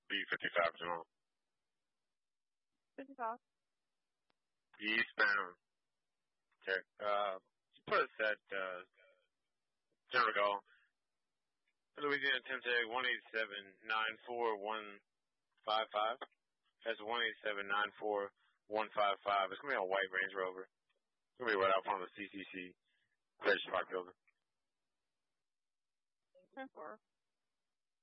Be 55 tomorrow. 55. Eastbound. Okay. Put us at General Gall. Louisiana Tech 187-94155. That's 187-94155. It's gonna be a white Range Rover. It's gonna be right out front of the CCC Registry Park building. 10-4.